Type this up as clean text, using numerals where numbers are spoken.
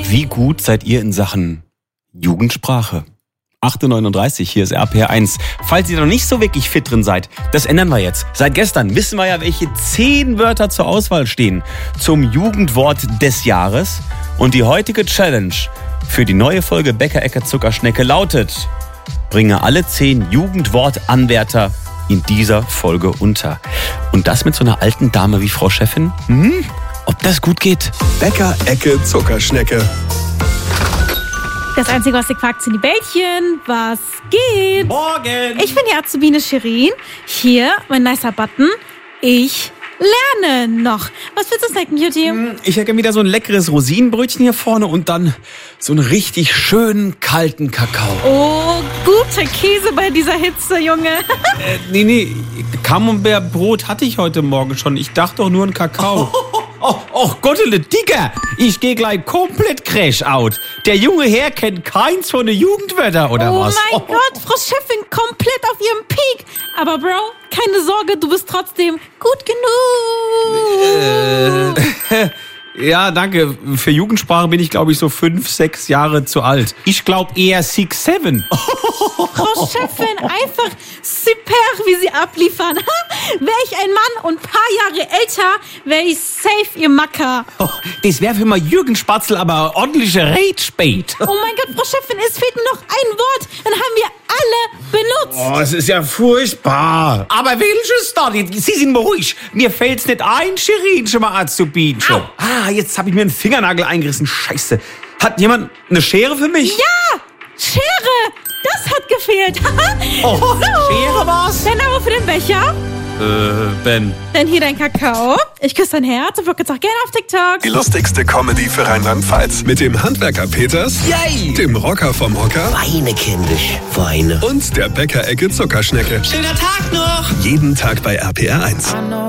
Wie gut seid ihr in Sachen Jugendsprache? 8:39 Uhr, hier ist RPR1. Falls ihr noch nicht so wirklich fit drin seid, das ändern wir jetzt. Seit gestern wissen wir ja, welche 10 Wörter zur Auswahl stehen zum Jugendwort des Jahres. Und die heutige Challenge für die neue Folge Bäcker Ecke Zuckerschnecke lautet: Bringe alle 10 Jugendwortanwärter in dieser Folge unter. Und das mit so einer alten Dame wie Frau Chefin? Ob das gut geht? Bäcker Ecke Zuckerschnecke. Das Einzige, was ich fragt, sind die Bällchen. Was geht? Morgen! Ich bin die Azubine Shirin. Hier, mein nicer Button. Ich lerne noch. Was willst du snacken, Cutie? Ich hätte wieder so ein leckeres Rosinenbrötchen hier vorne und dann so einen richtig schönen kalten Kakao. Oh, guter Käse bei dieser Hitze, Junge. Nee, Camembert-Brot hatte ich heute Morgen schon. Ich dachte doch nur an Kakao. Oh Gottele, Digga, ich gehe gleich komplett crash out. Der junge Herr kennt keins von den Jugendwörtern, oder Oh was? mein Gott, Frau Chefin komplett auf ihrem Peak. Aber Bro, keine Sorge, du bist trotzdem gut genug. Ja, danke. Für Jugendsprache bin ich, glaube ich, so 5, 6 Jahre zu alt. Ich glaube eher 6, 7. Frau Chefin, einfach super, wie Sie abliefern. Wäre ich ein Mann und ein paar Jahre älter, wäre ich safe Ihr Macker. Das wäre für mal Jürgen Spatzel aber ordentliche Rage-Bait. Oh mein Gott, Frau Chefin, es fehlt nur noch ein Wort. Dann haben wir alle benutzt. Oh, es ist ja furchtbar. Aber welches da? Sie sind mal ruhig. Mir fällt's nicht ein, Shirin, schon mal anzubieten. Jetzt habe ich mir einen Fingernagel eingerissen. Scheiße. Hat jemand eine Schere für mich? Ja, Schere, das hat gefehlt. Oh, So. Schere war's? Dann aber für den Becher. Ben. Dann hier dein Kakao. Ich küsse dein Herz und folge jetzt auch gerne auf TikTok. Die lustigste Comedy für Rheinland-Pfalz. Mit dem Handwerker Peters, Yay! dem Rocker vom Hocker Weine, kindisch, Weine. und der Bäcker Ecke Zuckerschnecke. Schöner Tag noch! Jeden Tag bei RPR1.